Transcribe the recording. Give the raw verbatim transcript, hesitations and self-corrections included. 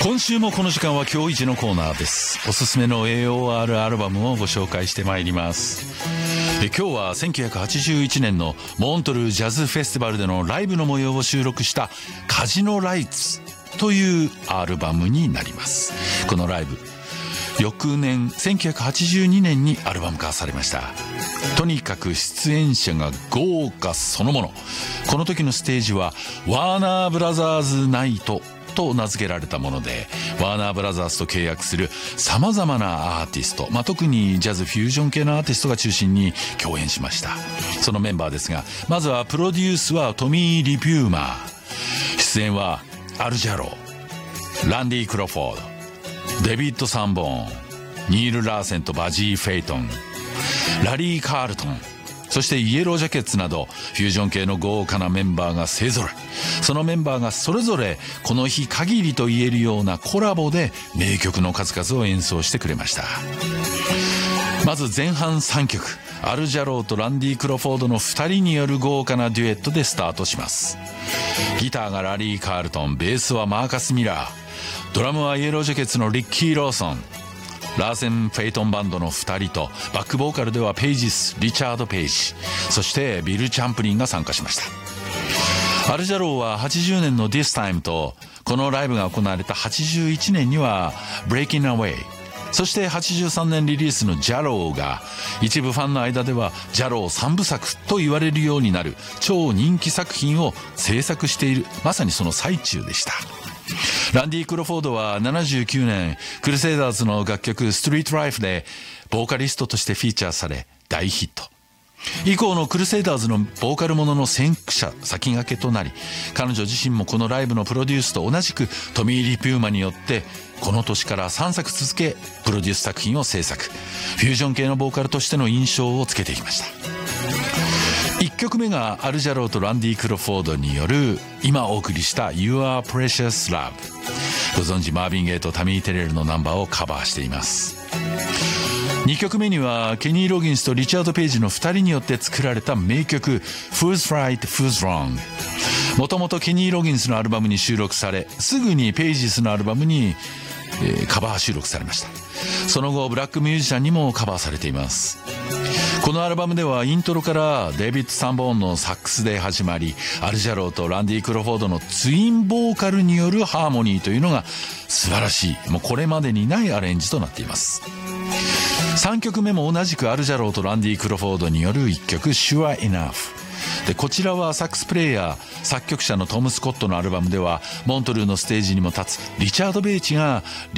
今週もこの時間は今日一のコーナーです。おすすめの エーオーアール アルバムをご紹介してまいります。で今日はせんきゅうひゃくはちじゅういちねんのモントルージャズフェスティバルでのライブの模様を収録したカジノライツというアルバムになります。このライブ翌年せんきゅうひゃくはちじゅうにねんにアルバム化されました。とにかく出演者が豪華そのもの。この時のステージはワーナーブラザーズナイトと名付けられたもので、ワーナーブラザーズと契約するさまざまなアーティスト、まあ、特にジャズフュージョン系のアーティストが中心に共演しました。そのメンバーですが、まずはプロデュースはトミー・リピューマー、出演はアル・ジャロー、ランディ・クロフォード、デビッド・サンボーン、ニール・ラーセンとバジー・フェイトン、ラリー・カールトン、そしてイエロージャケッツなどフュージョン系の豪華なメンバーが勢ぞろい。そのメンバーがそれぞれこの日限りと言えるようなコラボで名曲の数々を演奏してくれました。まず前半さんきょく、アル・ジャローとランディ・クロフォードのふたりによる豪華なデュエットでスタートします。ギターがラリー・カールトン、ベースはマーカス・ミラー、ドラムはイエロージャケッツのリッキー・ローソン、ラーセン・フェイトンバンドのふたりとバックボーカルではペイジス、リチャード・ペイジ、そしてビル・チャンプリンが参加しました。アル・ジャローははちじゅうねんの This Time とこのライブが行われたはちじゅういちねんには Breaking Away、 そしてはちじゅうさんねんリリースのジャローが一部ファンの間ではジャロー三部作と言われるようになる超人気作品を制作している、まさにその最中でした。ランディ・クロフォードはななじゅうきゅうねんクルセイダーズの楽曲ストリートライフでボーカリストとしてフィーチャーされ大ヒット。以降のクルセイダーズのボーカルものの先駆者、先駆けとなり、彼女自身もこのライブのプロデュースと同じくトミー・リピューマによってこの年からさんさく続けプロデュース作品を制作、フュージョン系のボーカルとしての印象をつけてきました。いっきょくめがアル・ジャローとランディ・クロフォードによる今お送りした Your Precious Love、 ご存知マービン・ゲイとタミー・テレルのナンバーをカバーしています。にきょくめにはケニー・ロギンスとリチャード・ペイジのふたりによって作られた名曲 Who's Right, Who's Wrong、 もともとケニー・ロギンスのアルバムに収録され、すぐにペイジスのアルバムに、えー、カバー収録されました。その後ブラックミュージシャンにもカバーされています。このアルバムではイントロからデイビッド・サンボーンのサックスで始まり、アル・ジャローとランディ・クロフォードのツインボーカルによるハーモニーというのが素晴らしい、もうこれまでにないアレンジとなっています。さんきょくめも同じくアル・ジャローとランディ・クロフォードによるいっきょく Sure Enough で、こちらはサックスプレイヤー作曲者のトム・スコットのアルバムではモントルーのステージにも立つリチャード・ベイチが